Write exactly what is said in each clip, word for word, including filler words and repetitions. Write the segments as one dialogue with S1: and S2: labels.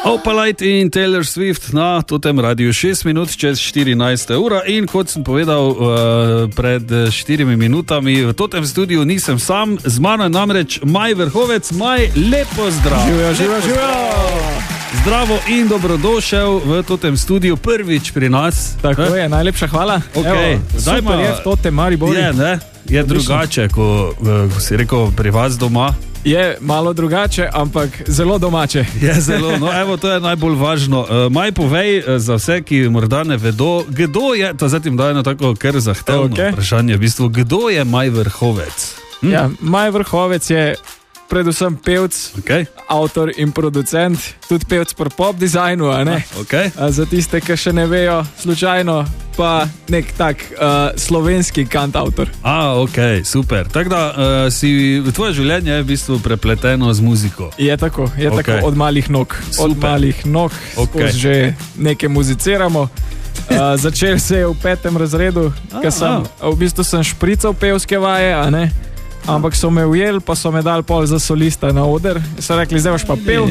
S1: Opalite in Taylor Swift na totem radiju šest minut čez štirinajsta ura in kot sem povedal uh, pred štirimi minutami, v totem studiu nisem sam, z mano je namreč Maj Vrhovec. Maj, lepo zdrav.
S2: Živijo, živijo, živijo.
S1: Zdravo in dobrodošel v totem studiu prvič pri nas.
S2: Tako eh? je, najlepša hvala.
S1: Okay.
S2: Evo, super ma, je v totem Mariboru.
S1: Je, ne? Je drugače, ko, ko si rekel pri vas doma.
S2: Je malo drugače, ampak zelo domače.
S1: Je zelo, no evo, to je najbolj važno. Uh, Maj, povej za vse, ki morda ne vedo, kdo je, to zdaj jim daje eno tako kar zahtevno okay. vprašanje, v bistvu, kdo je Maj Vrhovec? Hm?
S2: Ja, Maj Vrhovec je predvsem pevc,
S1: okay.
S2: avtor in producent, tudi pevc pri pop dizajnu, a ne?
S1: Ah, okay.
S2: A za tiste, ki še ne vejo, slučajno, pa nek tak uh, slovenski kantautor.
S1: A, ok, super. Tako da uh, si, tvoje življenje je v bistvu prepleteno z muziko.
S2: Je tako, je okay. tako od malih nog.
S1: Super.
S2: Od malih nog,
S1: okay.
S2: skozi že nekaj muziciramo. Uh, začel se je v petem razredu, ker sem, v bistvu sem šprical pevske vaje, a ne? Ampak so me ujeli, pa so me dali pol za solista na oder. So rekli, zdaj boš pa pel.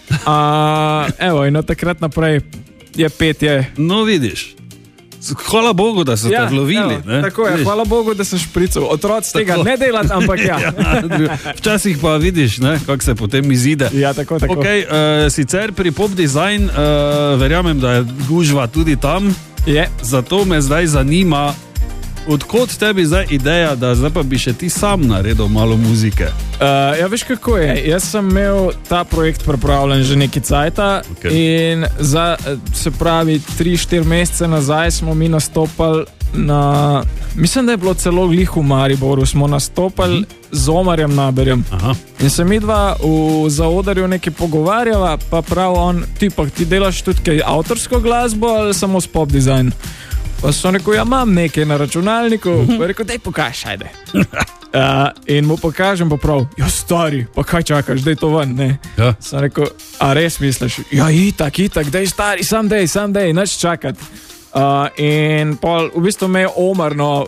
S2: Uh, evo, in od takrat naprej je petje.
S1: No, vidiš. Hvala Bogu, da so
S2: ja,
S1: te vlovili.
S2: Evo, tako je, hvala Bogu, da sem šprical. Otroci tega ne delati, ampak ja.
S1: ja. Včasih pa vidiš, kako se potem izide.
S2: Ja, tako, tako.
S1: Okay, uh, sicer pri pop design uh, verjamem, da je gužva tudi tam.
S2: Je.
S1: Zato me zdaj zanima, odkot tebi zdaj ideja, da zdaj pa bi še ti sam naredil malo muzike?
S2: Uh, ja, veš kako je. Jaz sem imel ta projekt pripravljen že nekaj cajta okay. in za, se pravi, tri štiri mesece nazaj smo mi nastopali na, mislim, da je bilo celo glih v Mariboru, smo nastopali uh-huh. z Omarjem Naberjem.
S1: Aha.
S2: In se mi dva v zaodarju nekaj pogovarjava, pa prav on, ti pa ti delaš tudi kaj avtorsko glasbo ali samo s pop dizajn? Pa so rekel, ja, imam nekaj na računalniku, pa je rekel, daj pokaž, ajde. Uh, in mu pokažem pa prav, ja, stari, pa kaj čakaš, daj to ven, ne.
S1: Ja.
S2: Sem rekel, a res misliš? Ja, itak, itak, daj stari, sam dej, sam dej, neč čakat. Uh, in pol, v bistvu me je Omar, no,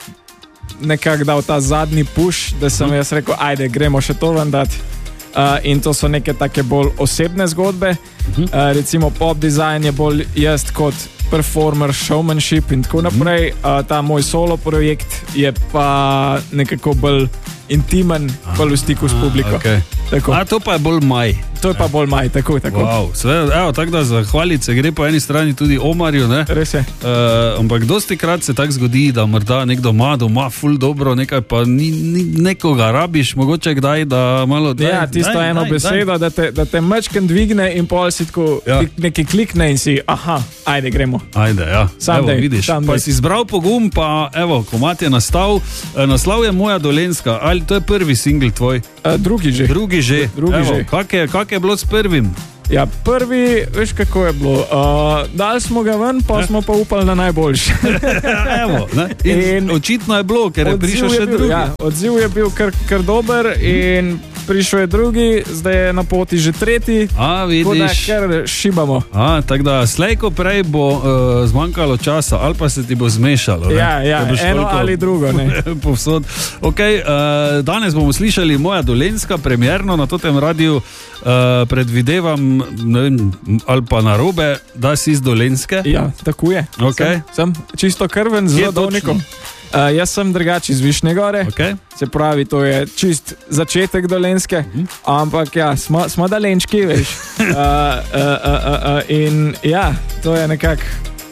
S2: nekako dal ta zadnji push, da sem jaz rekel, ajde, gremo še to ven dati. Uh, in to so neke take bolj osebne zgodbe. Uh, recimo pop design je bolj jaz kot performer, showmanship in tako naprej. Uh, ta moj solo projekt je pa nekako bolj intimen, bolj v stiku s publiko.
S1: Okay. A to pa je bolj Maj.
S2: To je pa bolj Maj, tako, tako.
S1: Wow, sve, evo, tako da zahvalit se gre po eni strani tudi Omarju, ne?
S2: Res je.
S1: Uh, ampak dosti krat se tako zgodi, da morda nekdo ima doma ful dobro, nekaj pa ni, ni nekoga rabiš, mogoče kdaj, da malo... Daj,
S2: ja, tisto daj, eno daj, besedo, daj. Da te, da te mečken dvigne in pol si tako ja. nekaj klikne in si, aha, ajde, gremo.
S1: Ajde, ja.
S2: Sam
S1: evo,
S2: dej,
S1: vidiš.
S2: Sam
S1: pa
S2: dej.
S1: Si zbral pogum, pa evo, komat je nastal. Naslov je Moja Dolenjska. Ali to je prvi singl tvoj?
S2: Uh, drugi že.
S1: Drugi že.
S2: Drugi
S1: evo,
S2: že.
S1: Kak je, kak je bilo s prvim?
S2: Ja, prvi, veš kako je bilo, uh, dali smo ga ven, pa ja. smo pa upali na najboljši.
S1: Evo, ne? In, in očitno je bilo, ker je prišel še drugi.
S2: Ja, odziv je bil kar, kar dober in prišel je drugi, zdaj je na poti že tretji.
S1: A, vidiš.
S2: Tako da kar šibamo.
S1: A, tako da slejko prej bo uh, zmanjkalo časa, ali pa se ti bo zmešalo.
S2: Ja, ja, eno toliko... ali drugo, ne.
S1: Povsod. Ok, uh, danes bomo slišali Moja Dolenjska, premierno na totem radiju. Uh, predvidevam, ne vem, ali pa narobe, da si iz Dolenjske.
S2: Ja, tako je.
S1: Okay.
S2: Sem, sem čisto krven z rodovnikom. Uh, jaz sem drugače iz Višnje Gore,
S1: okay.
S2: Se pravi, to je čist začetek Dolenjske, uh-huh. ampak ja, smo, smo Dalenčki, veš. uh, uh, uh, uh, uh, in ja, to je nekako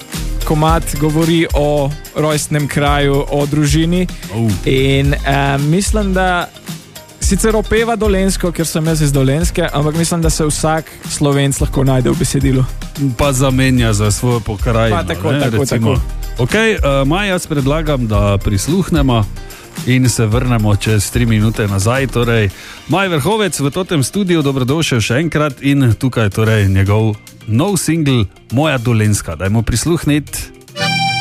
S2: komad govori o rojstnem kraju, o družini.
S1: Uh.
S2: In uh, mislim, da sicer opeva Dolenjsko, ker sem jaz iz Dolenjske, ampak mislim, da se vsak Slovenc lahko najde v besedilu.
S1: Pa zamenja za svojo pokrajino.
S2: Pa tako,
S1: ne,
S2: tako,
S1: recimo.
S2: tako.
S1: Ok, uh, Maj, jaz predlagam, da prisluhnemo in se vrnemo čez tri minute nazaj. Torej, Maj Vrhovec v totem studiu, dobrodošel še enkrat in tukaj torej njegov nov singl Moja Dolenjska. Dajmo prisluhniti.